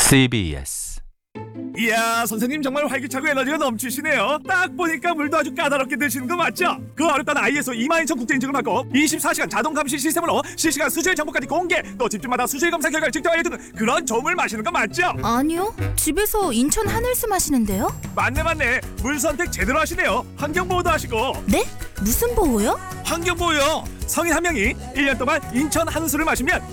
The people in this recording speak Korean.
CBS. 이야, 선생님 정말 활기차고 에너지가 넘치시네요. 딱 보니까 물도 아주 까다롭게 드시는 거 맞죠? 그 어렵던 ISO 22000 국제인증을 받고 24시간 자동 감시 시스템으로 실시간 수질 정보까지 공개, 또 집집마다 수질 검사 결과를 직접 알려주는 그런 좋은 물 마시는 거 맞죠? 아니요, 집에서 인천 하늘수 마시는데요. 맞네. 물 선택 제대로 하시네요. 환경보호도 하시고. 네? 무슨 보호요? 환경보호요. 성인 한 명이 1년 동안 인천 하늘수를 마시면